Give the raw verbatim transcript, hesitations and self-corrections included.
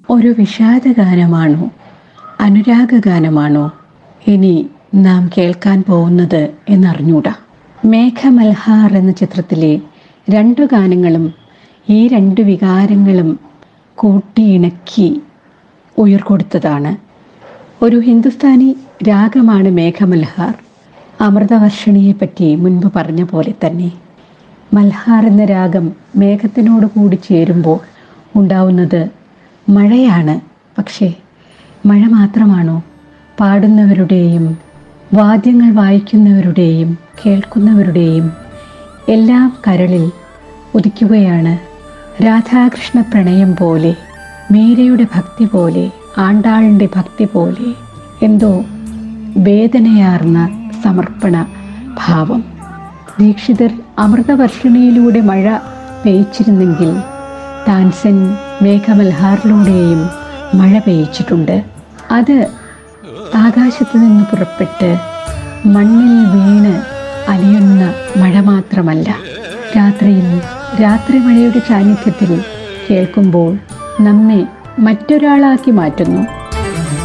ഒരു വിഷാദഗാനമാണോ അനുരാഗഗാനമാണോ ഇനി നാം കേൾക്കാൻ പോകുന്നത് എന്നറിഞ്ഞൂടാ. മേഘമൽഹാർ എന്ന ചിത്രത്തിലെ രണ്ടു ഗാനങ്ങളും ഈ രണ്ട് വികാരങ്ങളും കൂട്ടിയിണക്കി ഉയർകൊടുത്തതാണ്. ഒരു ഹിന്ദുസ്ഥാനി രാഗമാണ് മേഘമൽഹാർ. അമൃതവർഷിണിയെപ്പറ്റി മുൻപ് പറഞ്ഞ പോലെ തന്നെ മൽഹാർ എന്ന രാഗം മേഘത്തിനോട് കൂടി ചേരുമ്പോൾ ഉണ്ടാവുന്നത് മഴയാണ്. പക്ഷേ മഴ മാത്രമാണോ? പാടുന്നവരുടെയും വാദ്യങ്ങൾ വായിക്കുന്നവരുടെയും കേൾക്കുന്നവരുടെയും എല്ലാം കരളിൽ ഉദിക്കുകയാണ് രാധാകൃഷ്ണ പ്രണയം പോലെ, മീരയുടെ ഭക്തി പോലെ, ആണ്ടാളിൻ്റെ ഭക്തി പോലെ, എന്തോ വേദനയാർന്ന സമർപ്പണ ഭാവം. ദീക്ഷിതർ അമൃതവർഷിണിയിലൂടെ മഴ പെയ്ച്ചിരുന്നെങ്കിൽ താൻസൻ മേഘമൽഹാറിലൂടെയും മഴ പെയ്ച്ചിട്ടുണ്ട്. അത് ആകാശത്ത് നിന്ന് പുറപ്പെട്ട് മണ്ണിൽ വീണ് അലിയുന്ന മഴ മാത്രമല്ല, രാത്രിയിൽ രാത്രി മഴയുടെ സാന്നിധ്യത്തിൽ കേൾക്കുമ്പോൾ നമ്മെ മറ്റൊരാളാക്കി മാറ്റുന്നു.